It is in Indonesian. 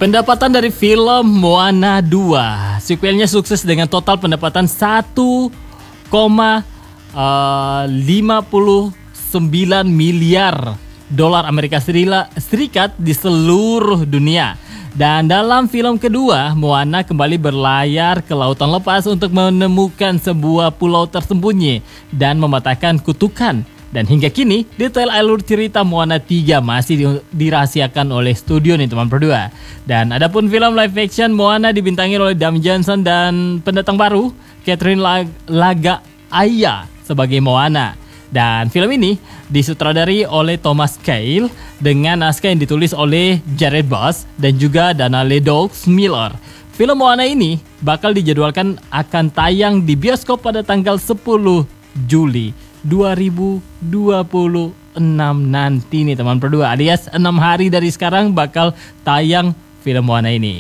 Pendapatan dari film Moana 2, sequelnya sukses dengan total pendapatan 1,59 miliar dolar Amerika Serikat di seluruh dunia. Dan dalam film kedua, Moana kembali berlayar ke lautan lepas untuk menemukan sebuah pulau tersembunyi dan mematahkan kutukan. Dan hingga kini, detail alur cerita Moana 3 masih dirahasiakan oleh studio nih teman berdua. Dan adapun film live action Moana dibintangi oleh Dwayne Johnson dan pendatang baru Catherine Lagaya sebagai Moana. Dan film ini disutradari oleh Thomas Kail dengan naskah yang ditulis oleh Jared Buss dan juga Dana Ledaux-Miller. Film Moana ini bakal dijadwalkan akan tayang di bioskop pada tanggal 10 Juli 2026 nanti nih teman berdua, alias 6 hari dari sekarang bakal tayang film Moana ini.